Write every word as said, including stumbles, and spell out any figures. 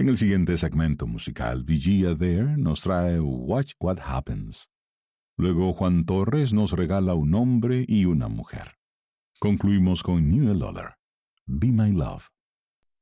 En el siguiente segmento musical, Vigia There nos trae Watch What Happens. Luego Juan Torres nos regala un hombre y una mujer. Concluimos con Newell Lawler, Be My Love.